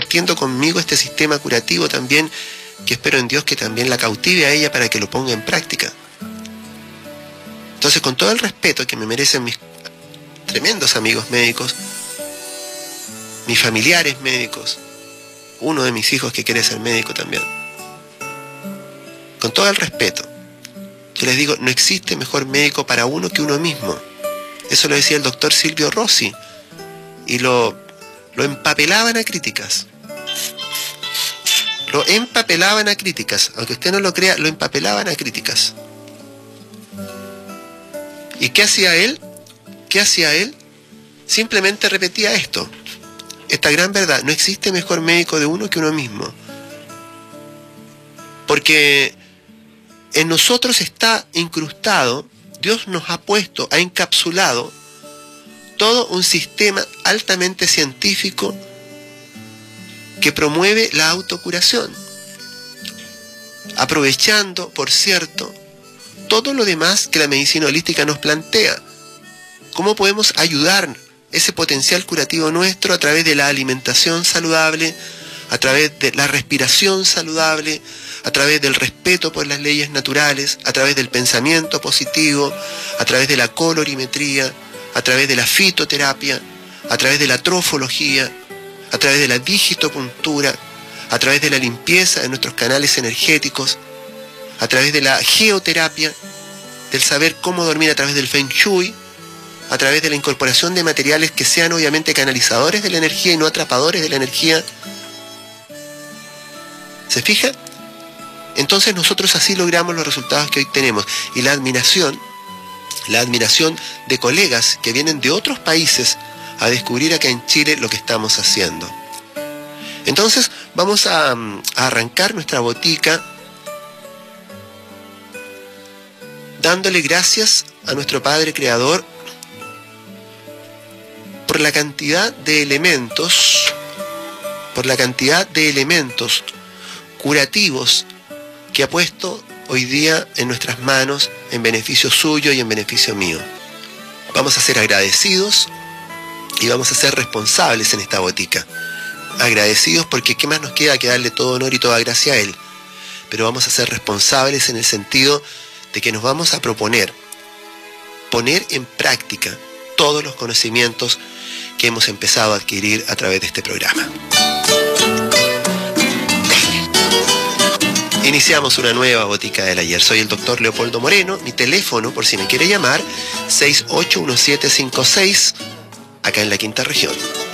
compartiendo conmigo este sistema curativo también, que espero en Dios que también la cautive a ella para que lo ponga en práctica. Entonces, con todo el respeto que me merecen mis tremendos amigos médicos, mis familiares médicos, uno de mis hijos que quiere ser médico también, con todo el respeto, yo les digo, no existe mejor médico para uno que uno mismo. Eso lo decía el doctor Silvio Rossi, y lo empapelaban a críticas. Lo empapelaban a críticas, aunque usted no lo crea, lo empapelaban a críticas. ¿Y qué hacía él? ¿Qué hacía él? Simplemente repetía esto, esta gran verdad: no existe mejor médico de uno que uno mismo. Porque en nosotros está incrustado, Dios nos ha puesto, ha encapsulado todo un sistema altamente científico que promueve la autocuración, aprovechando, por cierto, todo lo demás que la medicina holística nos plantea. ¿Cómo podemos ayudar ese potencial curativo nuestro a través de la alimentación saludable, a través de la respiración saludable, a través del respeto por las leyes naturales, a través del pensamiento positivo, a través de la colorimetría, a través de la fitoterapia, a través de la trofología, a través de la digitopuntura, a través de la limpieza de nuestros canales energéticos, a través de la geoterapia, del saber cómo dormir a través del Feng Shui, a través de la incorporación de materiales que sean obviamente canalizadores de la energía y no atrapadores de la energía? ¿Se fija? Entonces nosotros así logramos los resultados que hoy tenemos. Y la admiración de colegas que vienen de otros países a descubrir acá en Chile lo que estamos haciendo. Entonces vamos a arrancar nuestra botica dándole gracias a nuestro Padre Creador por la cantidad de elementos, curativos que ha puesto hoy día en nuestras manos en beneficio suyo y en beneficio mío. Vamos a ser agradecidos y vamos a ser responsables en esta botica. Agradecidos porque ¿qué más nos queda que darle todo honor y toda gracia a Él? Pero vamos a ser responsables en el sentido de que nos vamos a proponer poner en práctica todos los conocimientos que hemos empezado a adquirir a través de este programa. Iniciamos una nueva botica del ayer. Soy el doctor Leopoldo Moreno. Mi teléfono, por si me quiere llamar, 681756, acá en la Quinta Región.